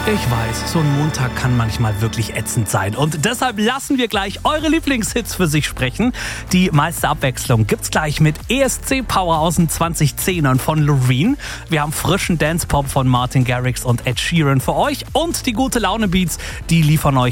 Ich weiß, so ein Montag kann manchmal wirklich ätzend sein. Und deshalb lassen wir gleich eure Lieblingshits für sich sprechen. Die meiste Abwechslung gibt's gleich mit ESC Power aus den 2010ern von Loreen. Wir haben frischen Dance-Pop von Martin Garrix und Ed Sheeran für euch. Und die gute Laune-Beats, die liefern euch